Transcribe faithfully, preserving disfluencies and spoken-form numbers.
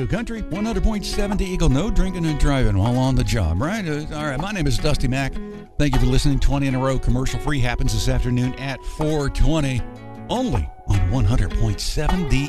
Country one hundred point seven to Eagle. No drinking and driving while on the job, right? Uh, all right, my name is Dusty Mack. Thank you for listening. twenty in a row, commercial free, happens this afternoon at four twenty, only on one hundred point seven The